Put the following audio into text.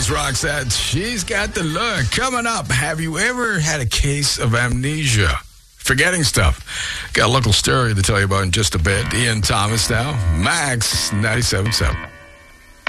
was Roxette. She's got the look. Coming up, have you ever had a case of amnesia? Forgetting stuff. Got a local story to tell you about in just a bit. Ian Thomas now. Max 97.7.